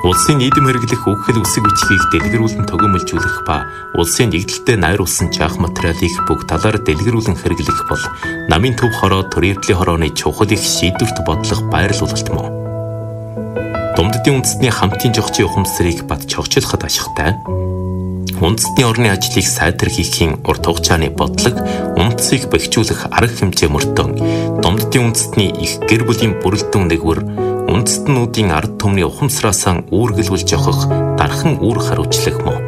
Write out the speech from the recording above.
Улсын нийгэм хэрэглэх үхэл үсэг бичлэгийг дэлгэрүүлэн тогиомжуулах ба улсын нэгдэлтэд найруулсан жаах материалыг бүх талаар дэлгэрүүлэн хэрэглэх бол намын төв хороо төрөөдлийн хорооны чухал их шийдвэрт бодлого байрлуулалт мөн. Думддын үндэстний хамтын жогчийн ухамсарыг бат чогчлоход ашигтай. Үндэстний орны ажлыг сайтар хийхийн урт хугацааны бодлого, үндэсийг бэхжүүлэх арга хэмжээ мөрдөн Думддын үндэстний их гэр бүлийн бүрэлдэхүүн нэгвэр үндэстнүүдийн ард түмний ухамсараасаа үүргэлүүлж явах дархан үүрэг хариуцлах мөн.